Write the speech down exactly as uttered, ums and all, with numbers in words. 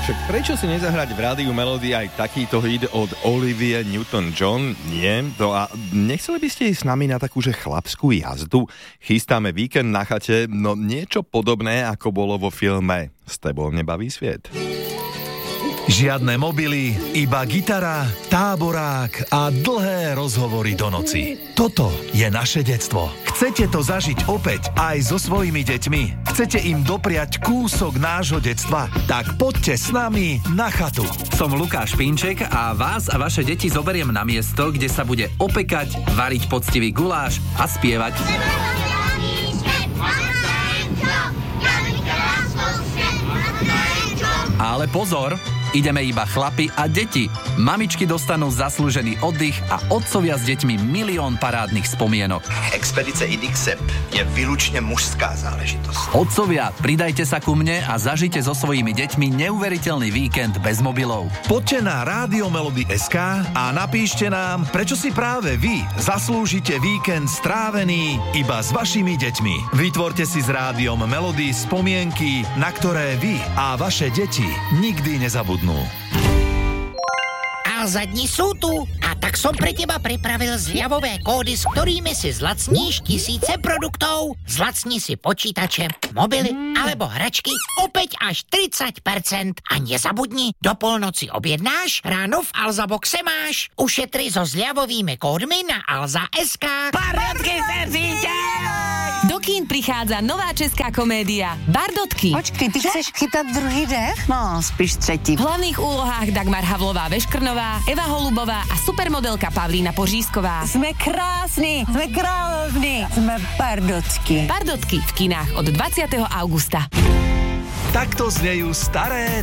Však prečo si nezahrať v rádiu Melody aj takýto hit od Olivie Newton-John? Nie? To a nechceli by ste ísť s nami na takúže chlapskú jazdu? Chystáme víkend na chate, no niečo podobné, ako bolo vo filme S tebou nebaví sviet. Žiadne mobily, iba gitara, táborák a dlhé rozhovory do noci. Toto je naše detstvo. Chcete to zažiť opäť aj so svojimi deťmi? Chcete im dopriať kúsok nášho detstva? Tak poďte s nami na chatu. Som Lukáš Pinček a vás a vaše deti zoberiem na miesto, kde sa bude opekať, variť poctivý guláš a spievať. Ale pozor, ideme iba chlapi a deti. Mamičky dostanú zaslúžený oddych a otcovia s deťmi milión parádnych spomienok. Expedice Idixep je výlučne mužská záležitosť. Otcovia, pridajte sa ku mne a zažite so svojimi deťmi neuveriteľný víkend bez mobilov. Poďte na Rádio Melody bodka es ká a napíšte nám, prečo si práve vy zaslúžite víkend strávený iba s vašimi deťmi. Vytvorte si s Rádiom Melody spomienky, na ktoré vy a vaše deti nikdy nezabudnú. Alza, dni sú tu a tak som pre teba pripravil zľavové kódy, s ktorými si zlacníš tisíce produktov. Zlacni si počítače, mobily alebo hračky opäť až tridsať percent. A nezabudni, do polnoci objednáš, ráno v Alza boxe máš. Ušetri so zľavovými kódmi na alza bodka es ká. Bardotky srdíte! Do kín prichádza nová česká komédia Bardotky. Počkej, ty chceš chytať druhý dech? No, spíš tretí. V hlavných úlohách Dagmar Havlová-Veškrnová, Eva Holubová a supermodelka Pavlína Pořízková. Sme krásni, sme kráľovní, sme Bardotky. Bardotky v kinách od dvadsiateho augusta. Takto znejú staré